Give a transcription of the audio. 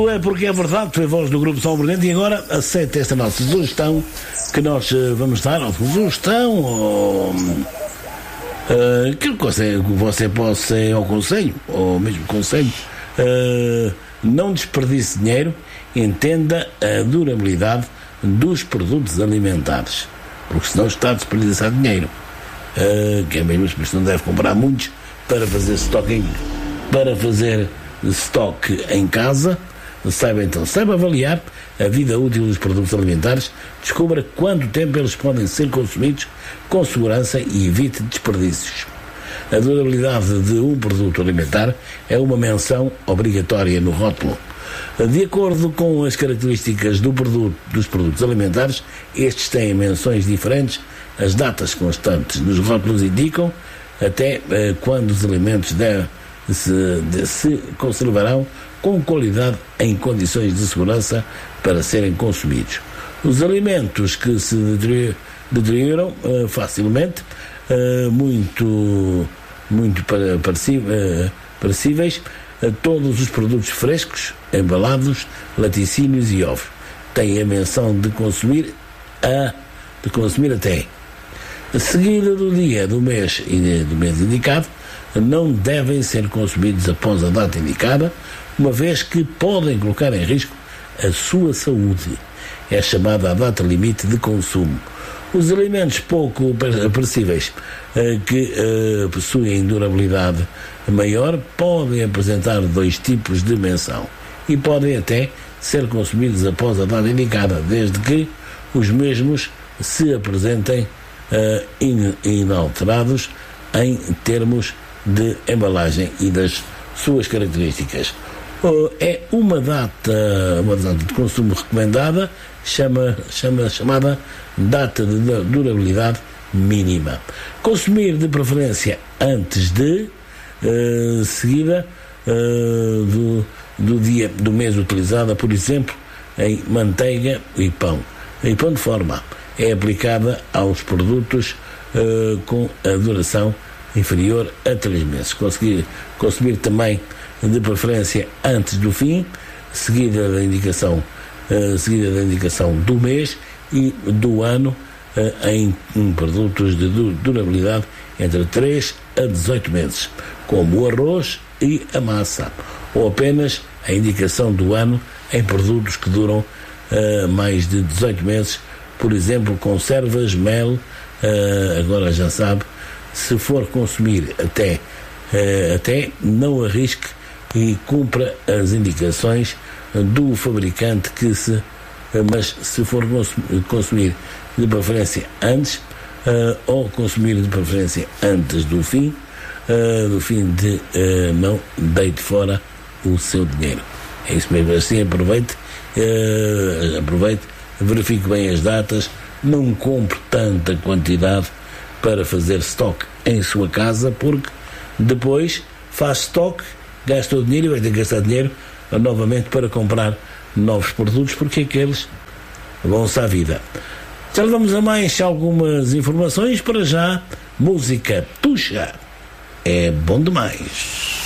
É porque é verdade, foi a voz do Grupo São Brilhante e agora aceita esta nossa sugestão que nós vamos dar, ou sugestão, ou que você possa, ou conselho, ou mesmo conselho, não desperdice dinheiro, entenda a durabilidade dos produtos alimentares, porque senão está a desperdiçar dinheiro, que é mesmo porque não deve comprar muitos para fazer estoque em casa. Saiba avaliar a vida útil dos produtos alimentares, descubra quanto tempo eles podem ser consumidos com segurança e evite desperdícios. A durabilidade de um produto alimentar é uma menção obrigatória no rótulo. De acordo com as características dos produtos alimentares, estes têm menções diferentes. As datas constantes nos rótulos indicam até quando os alimentos se conservarão com qualidade em condições de segurança para serem consumidos. Os alimentos que se deterioram facilmente, muito perecíveis, todos os produtos frescos, embalados, laticínios e ovos têm a menção de consumir até. A seguir do dia do mês indicado, não devem ser consumidos após a data indicada, uma vez que podem colocar em risco a sua saúde. É chamada a data limite de consumo. Os alimentos pouco perecíveis que possuem durabilidade maior podem apresentar dois tipos de menção e podem até ser consumidos após a data indicada, desde que os mesmos se apresentem inalterados em termos de embalagem e das suas características. É uma data de consumo recomendada, chamada data de durabilidade mínima. Consumir de preferência antes de seguida do dia do mês utilizada, por exemplo, em manteiga e pão. E pão de forma é aplicada aos produtos com a duração inferior a 3 meses. Consumir também de preferência antes do fim, seguida da indicação do mês e do ano, em produtos de durabilidade entre 3 a 18 meses, como o arroz e a massa, ou apenas a indicação do ano em produtos que duram mais de 18 meses, por exemplo, conservas, mel. Agora já sabe, se for consumir até não arrisque e cumpra as indicações do fabricante mas se for consumir de preferência antes, ou consumir de preferência antes do fim não deite fora o seu dinheiro. É isso mesmo, assim aproveite, verifique bem as datas, não compre tanta quantidade para fazer estoque em sua casa, porque depois faz estoque, gasta o dinheiro e vai ter que gastar dinheiro novamente para comprar novos produtos, porque aqueles vão-se à vida. Já vamos a mais algumas informações. Para já, música Tuxa é bom demais.